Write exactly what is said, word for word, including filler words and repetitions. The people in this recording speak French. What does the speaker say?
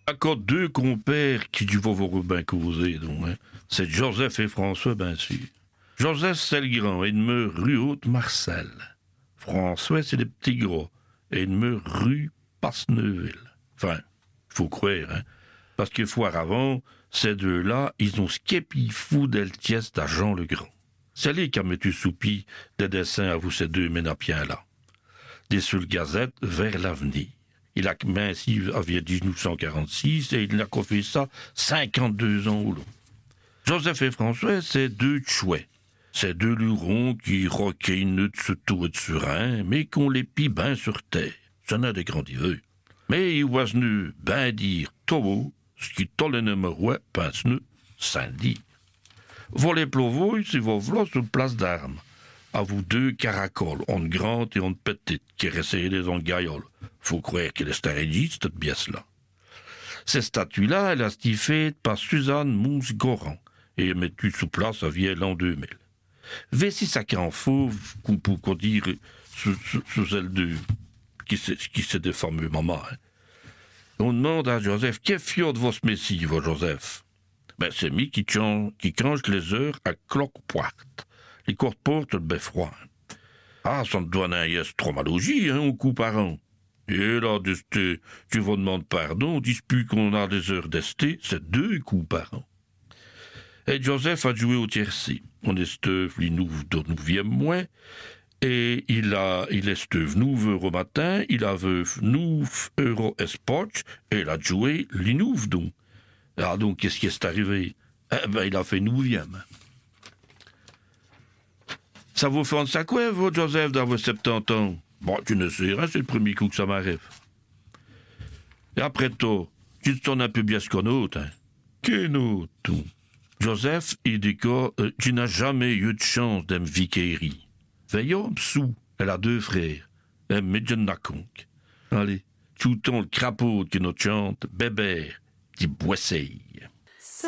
Encore deux compères qui du vont bien causer, donc, hein. C'est Joseph et François, bien sûr. Joseph, c'est le grand, et demeure rue Haute-Marcel. François, c'est le petit gros, et demeure rue Passeneuville. Enfin, faut croire, hein. Parce que fois avant, ces deux-là, ils ont sképi fou d'Eltiès d'Argent le Grand. C'est lui qui a mis soupi des dessins à vous ces deux ménapiens-là. Des seules gazettes vers l'avenir. Il a ainsi avait dix-neuf cent quarante-six et il n'a qu'à fait ça cinquante-deux ans au long. Joseph et François, c'est deux chouets. C'est deux lurons qui roquinent de ce tour et de surin, mais qu'on les pie ben sur terre. Ça n'a des grands diveux. Mais il was nu ben dire tobo, ce qui tollene me roi, pince nu, sans dire. Voler plovoy, c'est vos vlos sur place d'armes. À vous deux caracoles, on grande et on petite, qui resserrent les en gaillole. Faut croire qu'elle est starégie, cette pièce-là. Cette statue-là, elle a été faite par Suzanne Mousse-Goran, et elle mettu sous place à vieille l'an deux mille. Vessi ça qu'en fauve, qu'on peut dire, sous, sous, sous elle de, qui c'est, qui c'est des fameux mamans, hein. On demande à Joseph, qu'est fiot de vos messie, vos Joseph? Ben, c'est mi qui change, qui change les heures à cloque-pointe. Les courtes portes, le beffroi. Ah, ça ne doit pas être trop mal au J, hein, au coup par an. Et là, de ce, tu vas demander pardon, dispute qu'on a des heures d'esté, c'est deux coups par an. Et Joseph a joué au tiercé. On est steuve, les nouveaux de neuvième mois, et il a, il est steuve neuf euros matin, il a veuf neuf euros espotch, et il a joué les neuf donc. Ah, donc, qu'est-ce qui est arrivé? Eh ben, il a fait neuvième. Ça vous fait ça quoi, vous, Joseph, dans vos soixante-dix ans? Bon, tu ne sais rien, c'est le premier coup que ça m'arrive. Et après toi, tu te tournes un peu bien ce qu'on autre, hein? Qu'un autre, tout. Joseph, il dit que euh, tu n'as jamais eu de chance d'un vicairie. Veillons, sous, elle a deux frères, un médjennaconque. Allez, tu tournes le crapaud qui nous chante, bébé, dit boisseille.